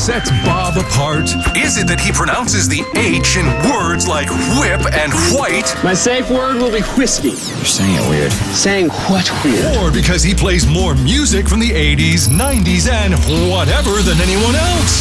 sets Bob apart? Is it that he pronounces the H in words like whip and white? My safe word will be whiskey. You're saying it weird. Saying what weird? Or because he plays more music from the 80s, 90s, and whatever than anyone else?